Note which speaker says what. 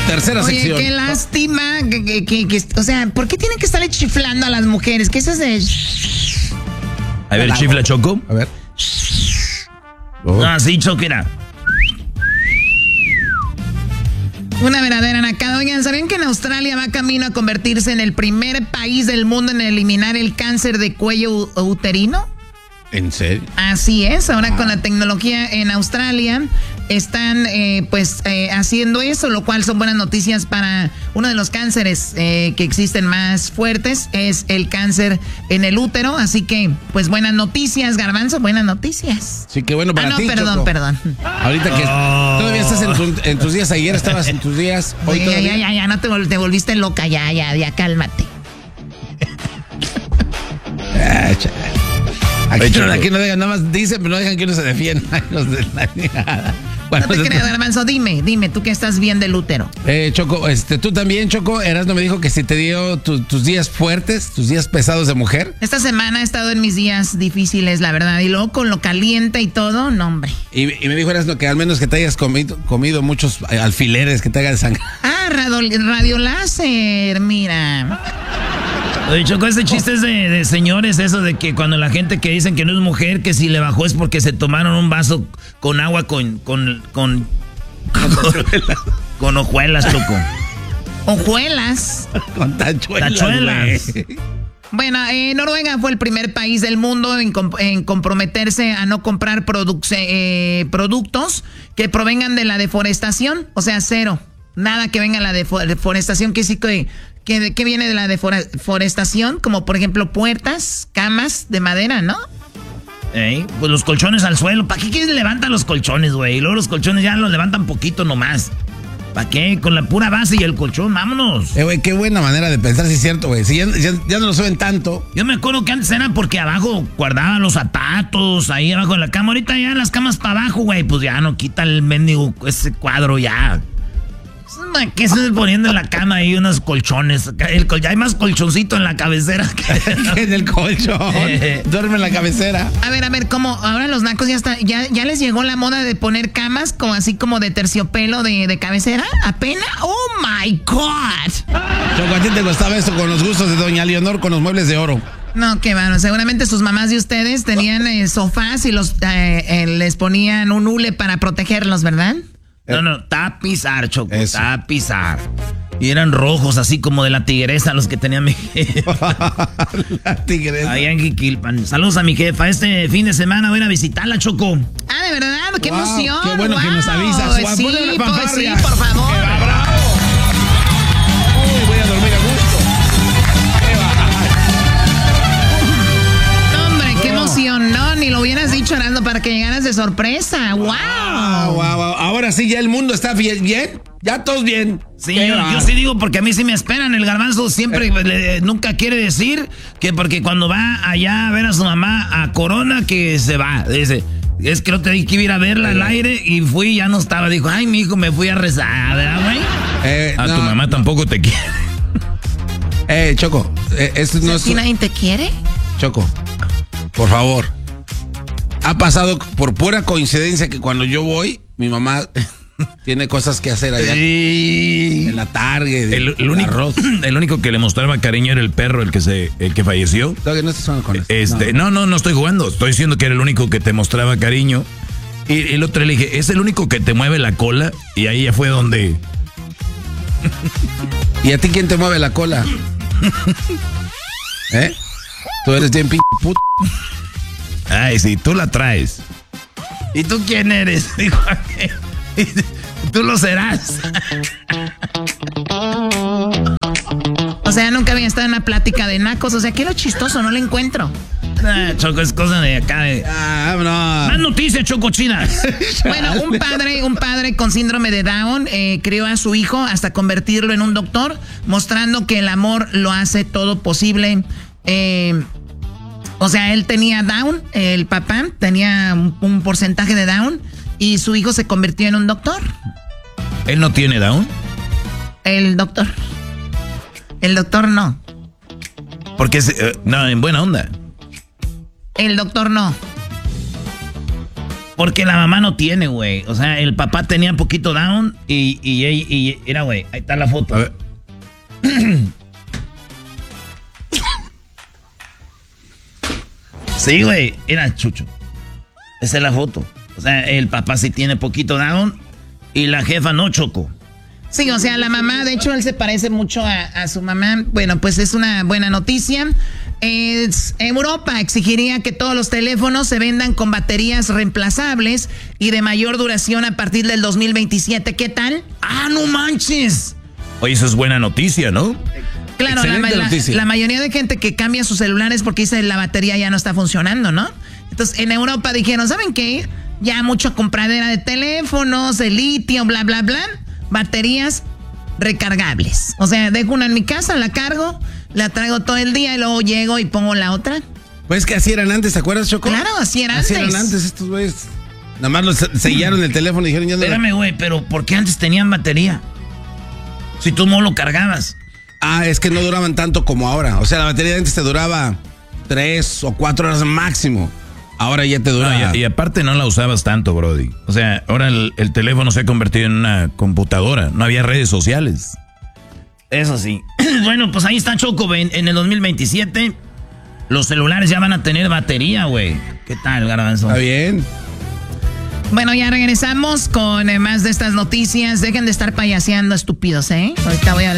Speaker 1: tercera sección.
Speaker 2: Oye, qué lástima. O sea, ¿por qué tienen que estarle chiflando a las mujeres? ¿Qué es eso de...?
Speaker 3: A ver, chifla, Choco.
Speaker 1: A ver.
Speaker 3: Ah, sí, Choco, era.
Speaker 2: Una verdadera nacada. Oigan, ¿sabían que en Australia va camino a convertirse en el primer país del mundo en eliminar el cáncer de cuello uterino?
Speaker 1: ¿En serio?
Speaker 2: Así es, ahora con la tecnología en Australia están haciendo eso, lo cual son buenas noticias para uno de los cánceres que existen más fuertes, es el cáncer en el útero, así que pues buenas noticias, Garbanzo, buenas noticias.
Speaker 1: Sí, qué bueno para ti,
Speaker 2: perdón,
Speaker 1: Choco.
Speaker 2: perdón.
Speaker 1: Ahorita que todavía estás en tus días, ayer estabas en tus días, hoy todavía.
Speaker 2: Ya, no te volviste loca, ya, cálmate.
Speaker 1: Aquí no dejan, nada más dicen, pero no dejan que uno se defienda. Bueno,
Speaker 2: no te creas, Garbanzo, dime, tú que estás bien del útero.
Speaker 1: Choco, tú también, Choco, Erasmo me dijo que si te dio tus días fuertes, tus días pesados de mujer.
Speaker 2: Esta semana he estado en mis días difíciles, la verdad, y luego con lo caliente y todo, no, hombre.
Speaker 1: Y me dijo Erasmo que al menos que te hayas comido muchos alfileres que te hagan sangre.
Speaker 2: Ah, radioláser, mira.
Speaker 3: Oye, Choco, ese chiste es de señores, eso de que cuando la gente que dicen que no es mujer, que si le bajó es porque se tomaron un vaso con agua con hojuelas, Choco.
Speaker 2: ¿Hojuelas?
Speaker 1: Con tachuelas.
Speaker 2: Bueno, Noruega fue el primer país del mundo en comprometerse a no comprar productos que provengan de la deforestación, o sea, cero. Nada que venga de la deforestación, que sí que viene de la deforestación, como por ejemplo puertas, camas de madera, ¿no?
Speaker 3: Pues los colchones al suelo. ¿Para qué quieres levantar los colchones, güey? Y luego los colchones ya los levantan poquito nomás. ¿Para qué? Con la pura base y el colchón, vámonos.
Speaker 1: Güey, qué buena manera de pensar, si es cierto, güey. Si ya no lo suben tanto.
Speaker 3: Yo me acuerdo que antes era porque abajo guardaban los zapatos, ahí abajo de la cama. Ahorita ya las camas para abajo, güey. Pues ya no quita el mendigo, ese cuadro ya. ¿Qué estás poniendo en la cama ahí unos colchones? Ya hay más colchoncito en la cabecera
Speaker 1: que en el colchón. Duerme en la cabecera.
Speaker 2: A ver, ¿cómo? Ahora los nacos ya les llegó la moda de poner camas como así como de terciopelo de cabecera. ¿Apenas? ¡Oh, my God!
Speaker 1: Choco, ¿a ti te gustaba eso con los gustos de doña Leonor con los muebles de oro?
Speaker 2: No, qué bueno. Seguramente sus mamás de ustedes tenían sofás y les ponían un hule para protegerlos, ¿verdad?
Speaker 3: No, tapizar, Choco, tapizar. Y eran rojos, así como de la tigresa, los que tenía mi jefa.
Speaker 1: La tigresa.
Speaker 3: Allá en Jiquilpan. Saludos a mi jefa. Este fin de semana voy a ir a visitarla, Choco.
Speaker 2: Ah, ¿de verdad? ¡Qué emoción!
Speaker 1: ¡Qué bueno que nos avisas!
Speaker 2: Sí, por favor.
Speaker 1: ¡Bravo! Uy, voy a dormir a gusto.
Speaker 2: No, hombre, qué emoción. No, ni lo hubieras dicho, Arando, para que llegaras de sorpresa. ¡Wow!
Speaker 1: Ahora sí, ya el mundo está bien. Ya todos bien.
Speaker 3: Sí, yo sí digo porque a mí sí me esperan. El Garbanzo siempre nunca quiere decir que porque cuando va allá a ver a su mamá a Corona que se va. Dice, es que no te dije que iba a verla al aire y fui y ya no estaba. Dijo, ay, mi hijo, me fui a rezar, ¿verdad, güey? Tu mamá tampoco te quiere.
Speaker 1: Choco, esto no es...
Speaker 2: ¿Y nadie te quiere?
Speaker 1: Choco, por favor. Ha pasado por pura coincidencia que cuando yo voy, mi mamá tiene cosas que hacer allá.
Speaker 3: Sí.
Speaker 1: En la Target.
Speaker 3: El único que le mostraba cariño era el perro, el que falleció.
Speaker 1: Todavía no estás jugando con esto.
Speaker 3: No estoy jugando. Estoy diciendo que era el único que te mostraba cariño. Y el otro le dije, es el único que te mueve la cola. Y ahí ya fue donde...
Speaker 1: ¿Y a ti quién te mueve la cola? Tú eres bien puto.
Speaker 3: Ay, sí, tú la traes. ¿Y tú quién eres? Dijo aquel. Tú lo serás.
Speaker 2: O sea, nunca había estado en una plática de nacos. O sea, ¿qué es lo chistoso? No lo encuentro.
Speaker 3: Choco, es cosa de acá de...
Speaker 1: no.
Speaker 3: Más noticias, Choco China.
Speaker 2: Bueno, un padre con síndrome de Down crió a su hijo hasta convertirlo en un doctor, mostrando que el amor lo hace todo posible. O sea, él tenía Down, el papá tenía un porcentaje de Down y su hijo se convirtió en un doctor.
Speaker 3: ¿Él no tiene Down?
Speaker 2: El doctor no.
Speaker 3: Porque no, en buena onda.
Speaker 2: El doctor no.
Speaker 3: Porque la mamá no tiene, güey. O sea, el papá tenía un poquito down y era, güey, ahí está la foto.
Speaker 1: A ver.
Speaker 3: Sí, güey, era Chucho. Esa es la foto. O sea, el papá sí tiene poquito down y la jefa no, Choco.
Speaker 2: Sí, o sea, la mamá, de hecho, él se parece mucho a su mamá. Bueno, pues es una buena noticia. Europa exigiría que todos los teléfonos se vendan con baterías reemplazables y de mayor duración a partir del 2027. ¿Qué tal?
Speaker 3: ¡Ah, no manches! Oye, eso es buena noticia, ¿no?
Speaker 2: Claro, la mayoría de gente que cambia sus celulares porque dice la batería ya no está funcionando, ¿no? Entonces, en Europa dijeron, ¿saben qué? Ya mucha compradera de teléfonos, de litio, bla, bla, bla. Baterías recargables. O sea, dejo una en mi casa, la cargo, la traigo todo el día y luego llego y pongo la otra.
Speaker 1: Pues que así eran antes, ¿te acuerdas, Choco?
Speaker 2: Claro, así eran antes.
Speaker 1: Así eran antes estos güeyes. Nada más los sellaron el teléfono y dijeron ya no.
Speaker 3: Espérame, güey, pero ¿por qué antes tenían batería? Si tú no lo cargabas.
Speaker 1: Ah, es que no duraban tanto como ahora. O sea, la batería de antes te duraba 3 o 4 horas máximo. Ahora ya te dura.
Speaker 4: Y aparte no la usabas tanto, Brody. O sea, ahora el teléfono se ha convertido en una computadora. No había redes sociales.
Speaker 3: Eso sí. Bueno, pues ahí está, Choco. En el 2027 los celulares ya van a tener batería, güey. ¿Qué tal, Garbanzo?
Speaker 1: Está bien.
Speaker 2: Bueno, ya regresamos con más de estas noticias. Dejen de estar payaseando, estúpidos, ¿eh? Ahorita voy a hablar.